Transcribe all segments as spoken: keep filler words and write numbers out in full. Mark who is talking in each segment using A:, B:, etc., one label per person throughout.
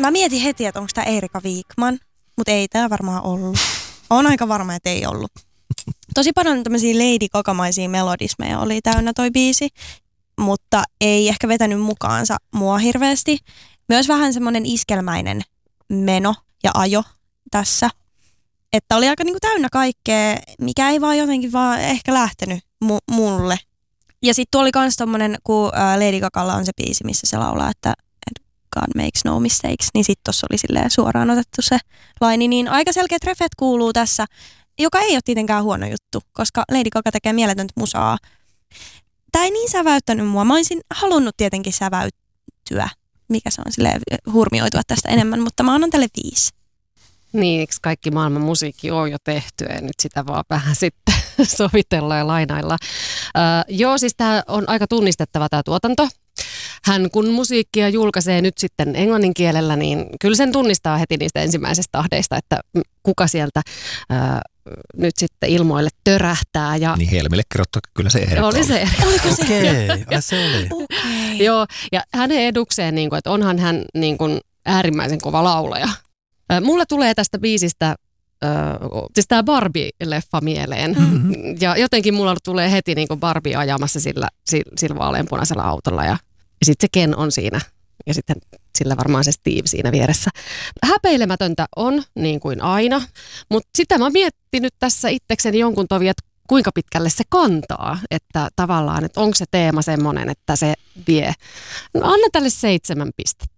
A: mä mietin heti, että onko tämä Erika Wikman, mutta ei tämä varmaan ollut. On aika varma, että ei ollut. Tosi paljon tämmöisiä Lady Gaga-maisia melodismeja oli täynnä toi biisi, mutta ei ehkä vetänyt mukaansa mua hirveästi. Myös vähän semmoinen iskelmäinen meno ja ajo tässä. Että oli aika niinku täynnä kaikkea, mikä ei vaan jotenkin vaan ehkä lähtenyt mu- mulle. Ja sitten oli kans tommonen, kun Lady Gagalla on se biisi, missä se laulaa, että God makes no mistakes, niin sitten tossa oli silleen suoraan otettu se laini. Niin aika selkeät refet kuuluu tässä, joka ei ole tietenkään huono juttu, koska Lady Gaga tekee mieletöntä musaa. Tää ei niin säväyttänyt mua. Mä olisin halunnut tietenkin säväyttyä, mikä se on silleen hurmioitua tästä enemmän, mutta mä annan tälle viisi.
B: Niin, eikö kaikki maailman musiikki on jo tehty ja nyt sitä vaan vähän sitten sovitellaan ja lainaillaan. Uh, joo, siis tämä on aika tunnistettava tämä tuotanto. Hän kun musiikkia julkaisee nyt sitten englannin kielellä, niin kyllä sen tunnistaa heti niistä ensimmäisestä tahdeista, että kuka sieltä uh, nyt sitten ilmoille törähtää. Ja
C: niin Helmille kerrottu, kyllä se Erika
B: oli. se Erika.
A: Oliko se?
C: Okei, okay. se oli.
A: Okay.
B: Joo, ja hänen edukseen, niin kuin, että onhan hän niin kuin äärimmäisen kova laulaja. Mulle tulee tästä biisistä, äh, siis tämä Barbie-leffa mieleen. Mm-hmm. Ja jotenkin mulla tulee heti niin kuin Barbie ajamassa sillä, sillä vaaleanpunaisella autolla. Ja, ja sitten se Ken on siinä. Ja sitten sillä varmaan se Steve siinä vieressä. Häpeilemätöntä on, niin kuin aina. Mutta sitä mä oon miettinyt tässä itsekseni jonkun tovi, että kuinka pitkälle se kantaa. Että tavallaan, että onko se teema semmoinen, että se vie. No, anna tälle seitsemän pistettä.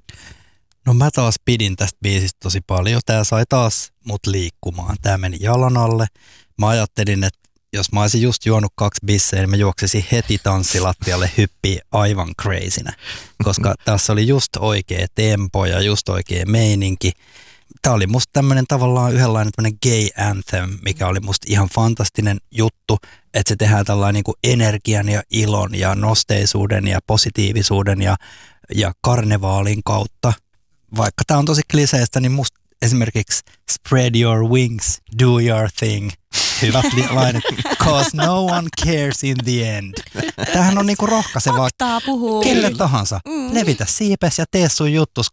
D: No mä taas pidin tästä biisistä tosi paljon. Tää sai taas mut liikkumaan. Tää meni jalan alle. Mä ajattelin, että jos mä olisin just juonut kaksi bissejä, niin mä juoksisin heti tanssilattialle hyppiä aivan crazynä. Koska tässä oli just oikea tempo ja just oikea meininki. Tää oli musta tämmönen tavallaan yhdenlainen tämmönen gay anthem, mikä oli musta ihan fantastinen juttu. Että se tehdään tällainen niin kuin energian ja ilon ja nosteisuuden ja positiivisuuden ja, ja karnevaalin kautta. Vaikka tämä on tosi kliseistä, niin musta esimerkiksi spread your wings, do your thing. Hyvät lainet, cause no one cares in the end. Tämähän on niinku rohkaisevaa
A: Faktaa puhuu.
D: kelle tahansa. Mm. Levitä siipes ja tee sun juttus,